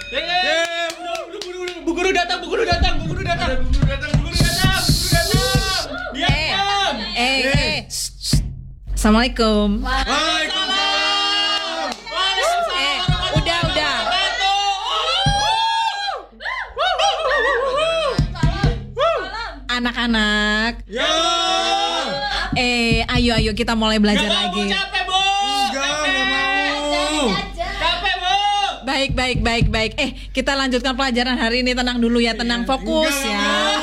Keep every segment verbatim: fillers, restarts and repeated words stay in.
Yeay, Bu Guru, Bu Guru datang, Bu Guru datang, Bu Guru datang. Bu Guru datang, Bu Guru datang, Bu Guru datang. Diam. Eh, eh. Shh, shh. Assalamualaikum. Waalaikumsalam. Eh, udah, udah. Anak-anak. Ya. Eh, ayo ayo kita mulai belajar Gak mau, lagi. Bu, capek, Bu. Enggak, enggak mau. Capek, Bu. Baik, baik, baik, baik. Eh, kita lanjutkan pelajaran hari ini. Tenang dulu ya, tenang, fokus ya.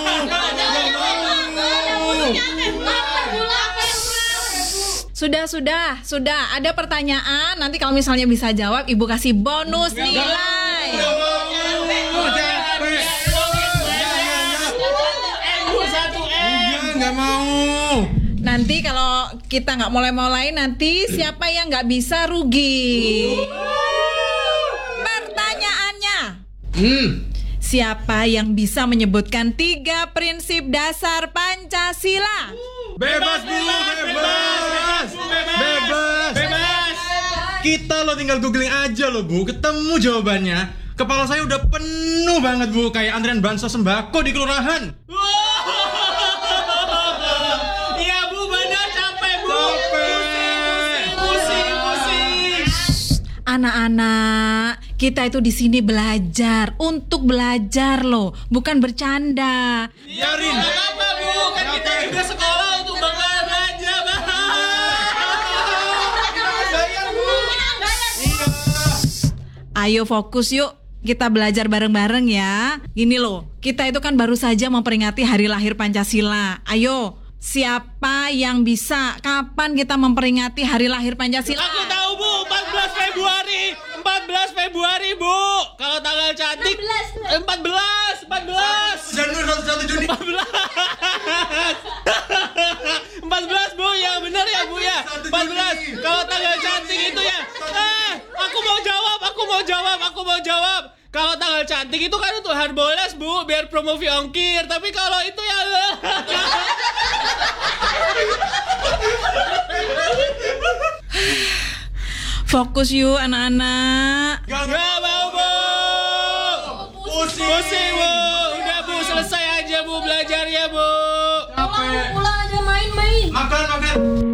Sudah, sudah, sudah. Ada pertanyaan. Nanti kalau misalnya bisa jawab, Ibu kasih bonus nilai. Enggak mau. Nanti kalau kita nggak mulai-mulai, nanti siapa yang nggak bisa rugi. Pertanyaannya, Hmm. siapa yang bisa menyebutkan tiga prinsip dasar Pancasila? Bebas, Bu, bebas. Bebas. Bebas. Kita lo tinggal googling aja lo, Bu. Ketemu jawabannya. Kepala saya udah penuh banget, Bu. Kayak antrian bansos sembako di kelurahan. Iya, Bu, benar capek, Bu. Capek. Pusing, pusing. Anak-anak, kita itu di sini belajar, untuk belajar loh, bukan bercanda. Biarin. Gak apa-apa, Bu. Kan kita juga sekolah untuk banggaan aja, Bang. Bayar, Bu. Iya. Ayo fokus yuk, kita belajar bareng-bareng ya. Gini loh, kita itu kan baru saja memperingati hari lahir Pancasila. Ayo, siapa yang bisa? Kapan kita memperingati hari lahir Pancasila? Aku tahu, Bu, empat belas Februari. empat belas Februari, Bu. Kalau tanggal cantik empat belas, empat belas. Januari satu Juni. empat belas. empat belas, Bu, yang benar ya, Bu ya. empat belas. Kalau tanggal cantik itu ya. Eh, aku mau jawab, aku mau jawab, aku mau jawab. Kalau tanggal cantik itu kan untuk Harbolnas, Bu, biar promosi ongkir. Tapi kalau itu ya Fokus yuk anak-anak. Gak Gak mau, Bu. Pusing. Pusing, Bu. Udah, Bu, selesai aja, Bu, belajarnya, Bu. Capek. Pulang aja main-main. Makan, makan.